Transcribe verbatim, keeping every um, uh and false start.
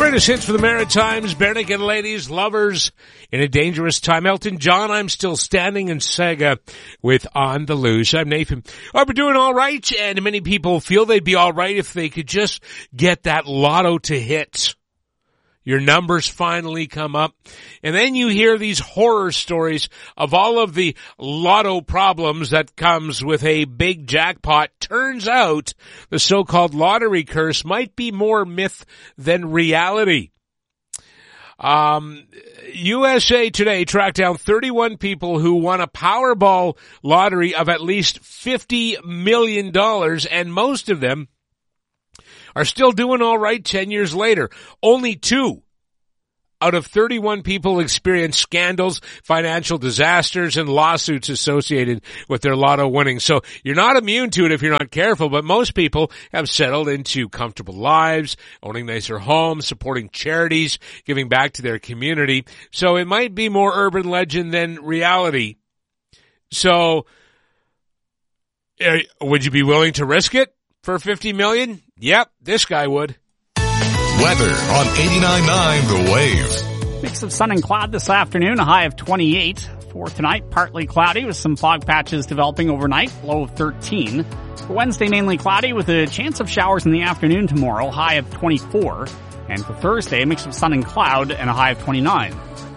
Greatest hits for the Maritimes, Barenaked Ladies, Lovers, In a Dangerous Time. Elton John, I'm Still Standing, in Sega with On the Loose. I'm Nathan. Oh, we're doing all right, and many people feel they'd be all right if they could just get that lotto to hit. Your numbers finally come up, and then you hear these horror stories of all of the lotto problems that comes with a big jackpot. Turns out the so-called lottery curse might be more myth than reality. Um, U S A Today tracked down thirty-one people who won a Powerball lottery of at least fifty million dollars, and most of them are still doing all right ten years later. Only two out of thirty-one people experienced scandals, financial disasters, and lawsuits associated with their lotto winning. So you're not immune to it if you're not careful, but most people have settled into comfortable lives, owning nicer homes, supporting charities, giving back to their community. So it might be more urban legend than reality. So uh, would you be willing to risk it for fifty million dollars? Yep, this guy would. Weather on eighty-nine point nine The Wave. Mix of sun and cloud this afternoon, a high of twenty-eight. For tonight, partly cloudy with some fog patches developing overnight, low of thirteen. For Wednesday, mainly cloudy with a chance of showers in the afternoon tomorrow, high of twenty-four. And for Thursday, a mix of sun and cloud and a high of twenty-nine.